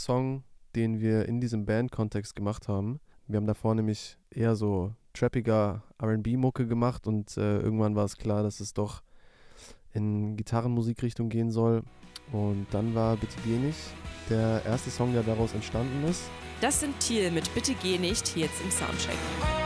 Song, den wir in diesem Band-Kontext gemacht haben. Wir haben davor nämlich eher so trappiger R&B-Mucke gemacht und irgendwann war es klar, dass es doch in Gitarrenmusikrichtung gehen soll. Und dann war Bitte geh nicht der erste Song, der daraus entstanden ist. Das sind Thiel mit Bitte geh nicht, hier jetzt im Soundcheck.